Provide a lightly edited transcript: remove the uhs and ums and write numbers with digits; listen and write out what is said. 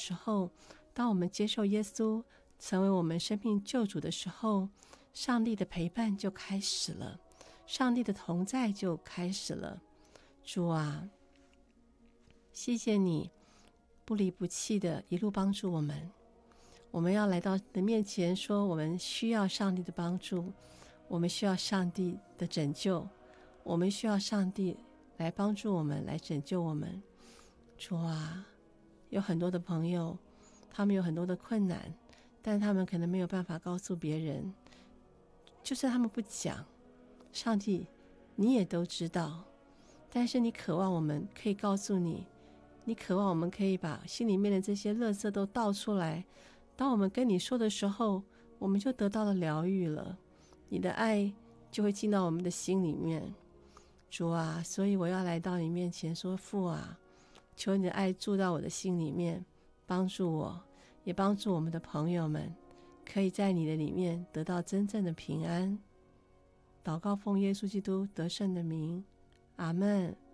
时候，当我们接受耶稣成为我们生命救主的时候，上帝的陪伴就开始了，上帝的同在就开始了。主啊，谢谢你不离不弃的一路帮助我们。我们要来到你的面前说，我们需要上帝的帮助，我们需要上帝的拯救，我们需要上帝来帮助我们，来拯救我们。主啊，有很多的朋友，他们有很多的困难，但他们可能没有办法告诉别人，就是他们不讲，上帝你也都知道，但是你渴望我们可以告诉你，你渴望我们可以把心里面的这些垃圾都倒出来，当我们跟你说的时候，我们就得到了疗愈了，你的爱就会进到我们的心里面。主啊，所以我要来到你面前说，父啊，求你的爱住到我的心里面，帮助我，也帮助我们的朋友们，可以在你的里面得到真正的平安。祷告奉耶稣基督得胜的名，阿们。